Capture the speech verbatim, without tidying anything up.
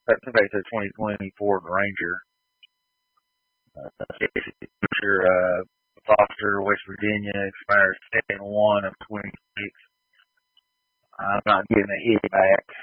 That's a twenty twenty Ford Ranger. Uh, Fisher, uh, Foster, West Virginia, expires second one of twenty-six. I'm not getting a hit back.